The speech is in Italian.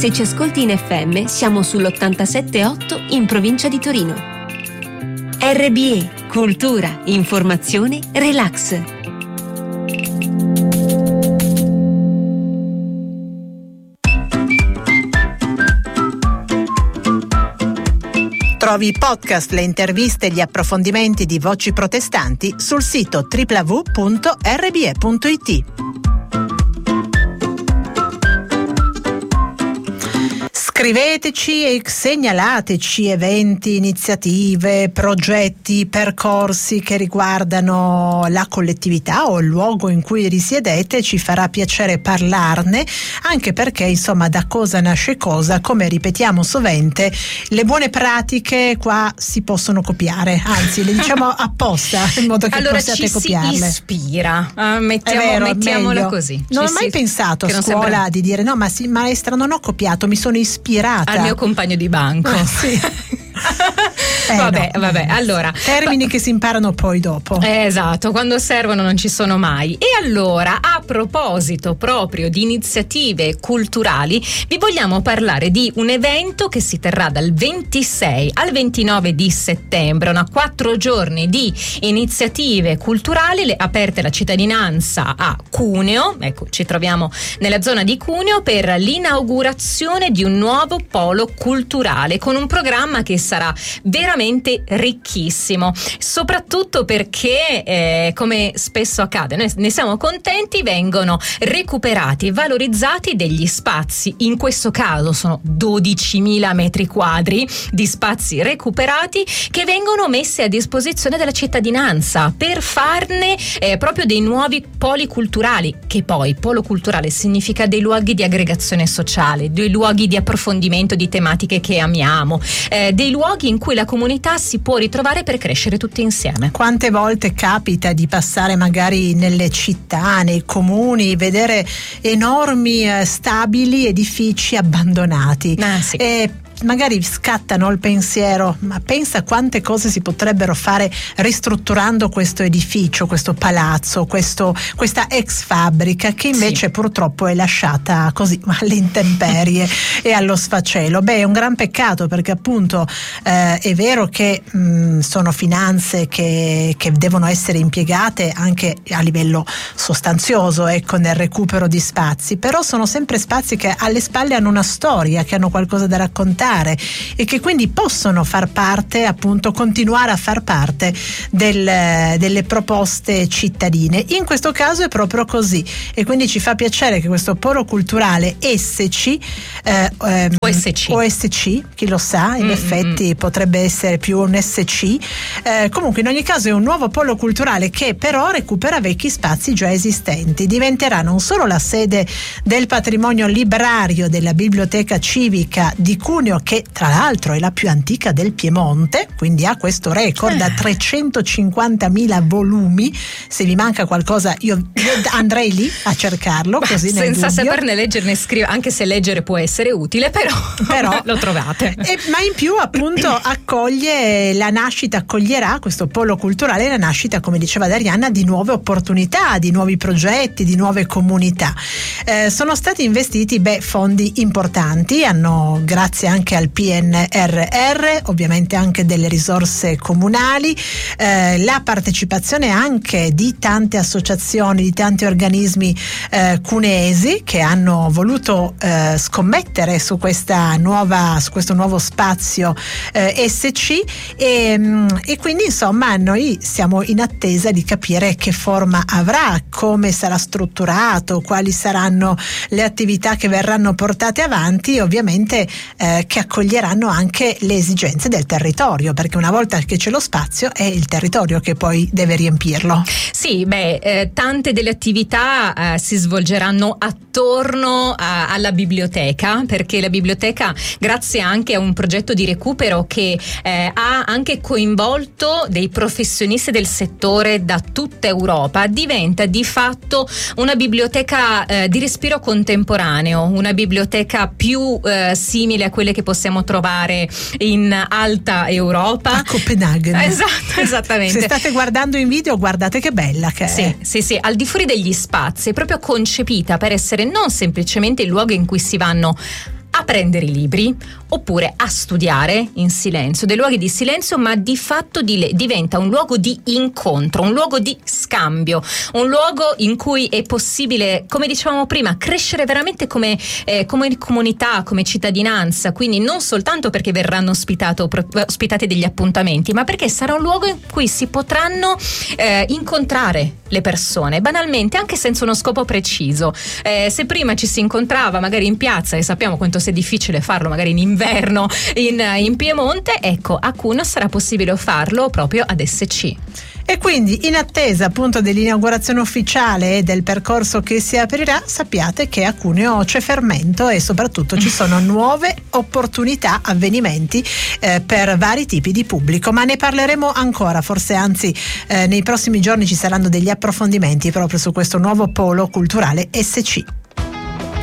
Se ci ascolti in FM, siamo sull'87.8 in provincia di Torino. RBE, cultura, informazione, relax. Trovi i podcast, le interviste e gli approfondimenti di Voci Protestanti sul sito www.rbe.it. Scriveteci e segnalateci eventi, iniziative, progetti, percorsi che riguardano la collettività o il luogo in cui risiedete. Ci farà piacere parlarne, anche perché insomma da cosa nasce cosa, come ripetiamo sovente, le buone pratiche qua si possono copiare, anzi le diciamo apposta in modo che allora possiate copiarle. Ci si ispira, mettiamola così. Non ho mai pensato a scuola di dire no, ma sì, maestra, non ho copiato, mi sono ispirata al mio compagno di banco. Sì. Vabbè, allora termini che si imparano poi dopo. Esatto, quando servono non ci sono mai. E allora, a proposito proprio di iniziative culturali, vi vogliamo parlare di un evento che si terrà dal 26 al 29 di settembre, 4 giorni di iniziative culturali aperte alla cittadinanza a Cuneo. Ecco, ci troviamo nella zona di Cuneo per l'inaugurazione di un nuovo polo culturale con un programma che sarà veramente ricchissimo, soprattutto perché come spesso accade, noi ne siamo contenti, vengono recuperati e valorizzati degli spazi. In questo caso sono 12.000 metri quadri di spazi recuperati che vengono messi a disposizione della cittadinanza per farne proprio dei nuovi poli culturali, che poi polo culturale significa dei luoghi di aggregazione sociale, dei luoghi di approfondimento di tematiche che amiamo, dei luoghi in cui la comunità si può ritrovare per crescere tutti insieme. Quante volte capita di passare magari nelle città, nei comuni, vedere enormi stabili edifici abbandonati. Sì. E magari scattano il pensiero, ma pensa quante cose si potrebbero fare ristrutturando questo edificio, questo palazzo, questa ex fabbrica che invece purtroppo è lasciata così alle intemperie e allo sfacelo. È un gran peccato, perché appunto è vero che sono finanze che devono essere impiegate anche a livello sostanzioso, ecco, nel recupero di spazi, però sono sempre spazi che alle spalle hanno una storia, che hanno qualcosa da raccontare e che quindi possono far parte, appunto continuare a far parte delle proposte cittadine. In questo caso è proprio così, e quindi ci fa piacere che questo polo culturale OSC, chi lo sa, in effetti potrebbe essere più un SC, comunque in ogni caso è un nuovo polo culturale che però recupera vecchi spazi già esistenti. Diventerà non solo la sede del patrimonio librario della biblioteca civica di Cuneo, che tra l'altro è la più antica del Piemonte, quindi ha questo record da 350.000 volumi. Se vi manca qualcosa io andrei lì a cercarlo, così senza saperne leggere né scrivere, anche se leggere può essere utile, però lo trovate. Ma in più appunto accoglierà questo polo culturale la nascita, come diceva Darianna, di nuove opportunità, di nuovi progetti, di nuove comunità. Sono stati investiti fondi importanti, grazie anche al PNRR, ovviamente anche delle risorse comunali, la partecipazione anche di tante associazioni, di tanti organismi cuneesi che hanno voluto scommettere su questo nuovo spazio SC, e quindi insomma noi siamo in attesa di capire che forma avrà, come sarà strutturato, quali saranno le attività che verranno portate avanti, ovviamente che accoglieranno anche le esigenze del territorio, perché una volta che c'è lo spazio è il territorio che poi deve riempirlo. Sì, tante delle attività si svolgeranno attorno alla biblioteca, perché la biblioteca, grazie anche a un progetto di recupero che ha anche coinvolto dei professionisti del settore da tutta Europa, diventa di fatto una biblioteca di respiro contemporaneo, una biblioteca più simile a quelle che possiamo trovare in alta Europa, a Copenaghen. Esatto, esattamente. Se state guardando in video, guardate che bella che è. Sì, al di fuori degli spazi, è proprio concepita per essere non semplicemente il luogo in cui si vanno a prendere i libri oppure a studiare in silenzio, dei luoghi di silenzio, ma di fatto diventa un luogo di incontro, un luogo di scambio, un luogo in cui è possibile, come dicevamo prima, crescere veramente come comunità, come cittadinanza, quindi non soltanto perché verranno ospitati degli appuntamenti, ma perché sarà un luogo in cui si potranno incontrare le persone, banalmente, anche senza uno scopo preciso. Se prima ci si incontrava magari in piazza, e sappiamo quanto sia difficile farlo magari in inverno in Piemonte, ecco, a Cuneo sarà possibile farlo proprio ad SC. E quindi, in attesa appunto dell'inaugurazione ufficiale e del percorso che si aprirà, sappiate che a Cuneo c'è fermento e soprattutto ci sono nuove opportunità, avvenimenti per vari tipi di pubblico, ma ne parleremo ancora, forse anzi nei prossimi giorni ci saranno degli approfondimenti proprio su questo nuovo polo culturale SC.